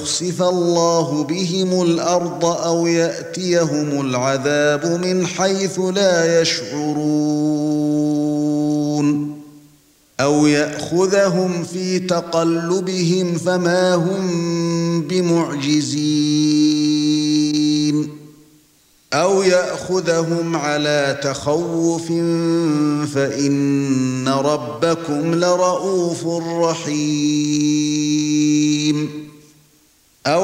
يخسف الله بهم الأرض أو يأتيهم العذاب من حيث لا يشعرون أو يأخذهم في تقلبهم فما هم بمعجزين أو يأخذهم على تخوف فإن ربكم لرءوف رحيم